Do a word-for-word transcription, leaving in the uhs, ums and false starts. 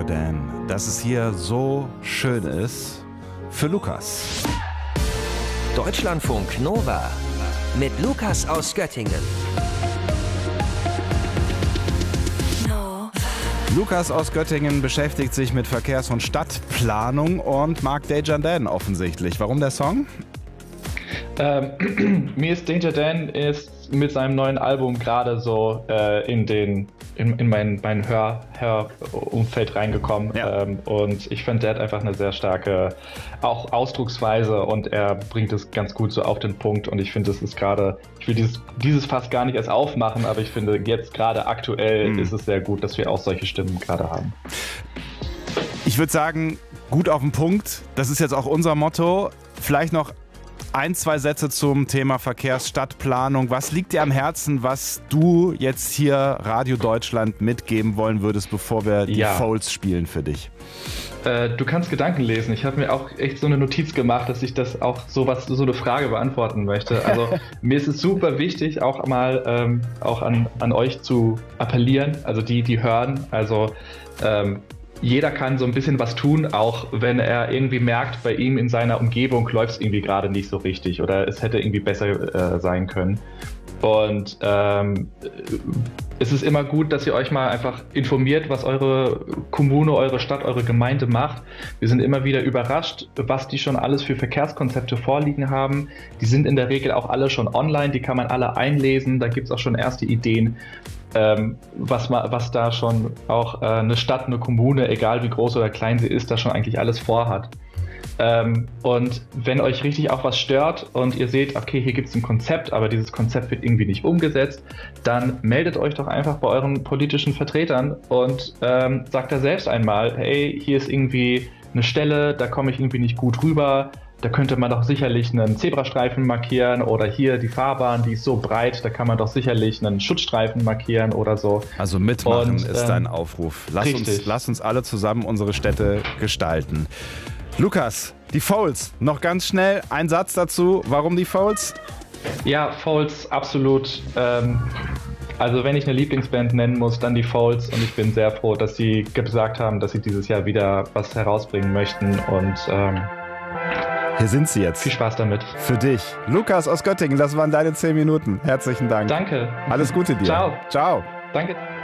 Dan, dass es hier so schön ist für Lukas. Deutschlandfunk Nova mit Lukas aus Göttingen. Lukas aus Göttingen beschäftigt sich mit Verkehrs- und Stadtplanung und mag Danger Dan offensichtlich. Warum der Song? Ähm, mir ist Danger Dan ist mit seinem neuen Album gerade so äh, in den in, in mein, mein Hör, Hörumfeld reingekommen. Ja. Ähm, und ich finde, der hat einfach eine sehr starke auch Ausdrucksweise und er bringt es ganz gut so auf den Punkt. Und ich finde, das ist gerade, ich will dieses, dieses Fass gar nicht erst aufmachen, aber ich finde, jetzt gerade aktuell mhm. ist es sehr gut, dass wir auch solche Stimmen gerade haben. Ich würde sagen, gut auf den Punkt. Das ist jetzt auch unser Motto. Vielleicht noch ein, zwei Sätze zum Thema Verkehrs-Stadtplanung. Was liegt dir am Herzen, was du jetzt hier Radio Deutschland mitgeben wollen würdest, bevor wir die ja. Folds spielen für dich? Äh, du kannst Gedanken lesen. Ich habe mir auch echt so eine Notiz gemacht, dass ich das auch so was, so eine Frage beantworten möchte. Also mir ist es super wichtig, auch mal ähm, auch an, an euch zu appellieren, also die, die hören. Also ähm, jeder kann so ein bisschen was tun, auch wenn er irgendwie merkt, bei ihm in seiner Umgebung läuft es irgendwie gerade nicht so richtig oder es hätte irgendwie besser äh, sein können. Und ähm, es ist immer gut, dass ihr euch mal einfach informiert, was eure Kommune, eure Stadt, eure Gemeinde macht. Wir sind immer wieder überrascht, was die schon alles für Verkehrskonzepte vorliegen haben. Die sind in der Regel auch alle schon online, die kann man alle einlesen, da gibt es auch schon erste Ideen. Ähm, was, ma, was da schon auch äh, eine Stadt, eine Kommune, egal wie groß oder klein sie ist, da schon eigentlich alles vorhat. Ähm, und wenn euch richtig auch was stört und ihr seht, okay, hier gibt es ein Konzept, aber dieses Konzept wird irgendwie nicht umgesetzt, dann meldet euch doch einfach bei euren politischen Vertretern und ähm, sagt da selbst einmal, hey, hier ist irgendwie eine Stelle, da komme ich irgendwie nicht gut rüber. Da könnte man doch sicherlich einen Zebrastreifen markieren oder hier die Fahrbahn, die ist so breit, da kann man doch sicherlich einen Schutzstreifen markieren oder so. Also mitmachen Und, ist ähm, dein Aufruf. Lass uns, lass uns alle zusammen unsere Städte gestalten. Lukas, die Folds, noch ganz schnell ein Satz dazu. Warum die Folds? Ja, Folds, absolut. Ähm, also wenn ich eine Lieblingsband nennen muss, dann die Folds und ich bin sehr froh, dass sie gesagt haben, dass sie dieses Jahr wieder was herausbringen möchten und ähm, hier sind sie jetzt. Viel Spaß damit. Für dich. Lukas aus Göttingen, das waren deine zehn Minuten. Herzlichen Dank. Danke. Alles Gute dir. Ciao. Ciao. Danke.